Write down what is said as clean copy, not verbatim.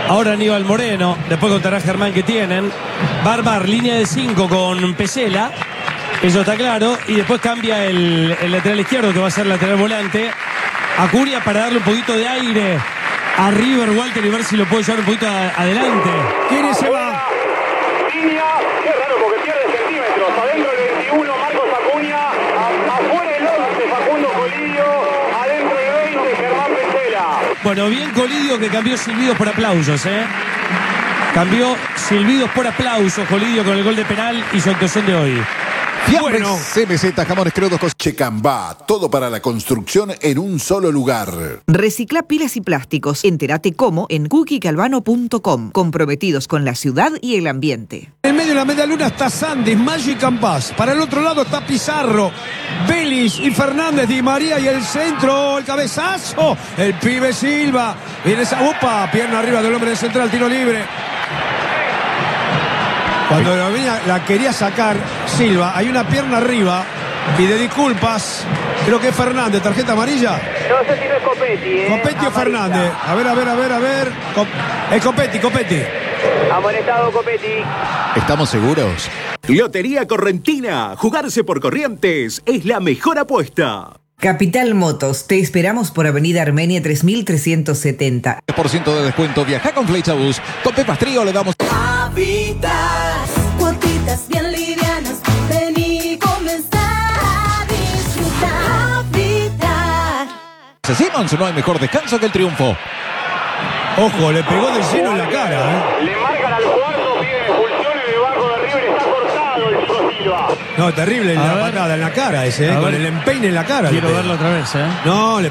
Ahora Aníbal Moreno, después contará Germán que tienen. Va a armar línea de 5 con Pesela, eso está claro. Y después cambia el lateral izquierdo, que va a ser lateral volante, Acuña, para darle un poquito de aire a River Walter y ver si lo puede llevar un poquito adelante. ¿Quién se va? Línea, qué raro porque pierde centímetros. Adentro el 21, Marcos Acuña. Afuera el 11, Facundo Colidio. Adentro el 20, Germán Pesela. Bueno, bien Colidio, que cambió silbidos por aplausos, Cambió silbidos por aplausos Colidio con el gol de penal y su actuación de hoy. Fiambres, Bueno. CMZ, jamones crudos, Checambá, todo para la construcción en un solo lugar. Recicla pilas y plásticos. Entérate cómo en cookiecalvano.com. Comprometidos con la ciudad y el ambiente. En medio de la media luna está Sandy, Maggi y Campás. Para el otro lado está Pizarro, Vélez y Fernández, Di María y el centro, el cabezazo. El pibe Silva. Viene esa upa, pierna arriba del hombre de central, tiro libre. Cuando la quería sacar Silva, hay una pierna arriba, pide disculpas. Creo que es Fernández, tarjeta amarilla. No sé si no es Copetti, Copetti o Fernández. A ver. Es Copetti. Amonestado Copetti. ¿Estamos seguros? Lotería Correntina. Jugarse por Corrientes es la mejor apuesta. Capital Motos, te esperamos por Avenida Armenia 3370. 10% de descuento, viaja con Flexabus. Con Pepas Trío le damos... Habitas, cuotitas bien livianas, ven y comenzar a disfrutar. Habitar. Simmons, no hay mejor descanso que el triunfo. Ojo, le pegó de lleno en la cara, Le marcan al cuarto, piden expulsiones del banco de River, está cortado el Chico Silva. No, terrible la patada en la cara ese, con el empeine en la cara. Quiero verlo otra vez, No, le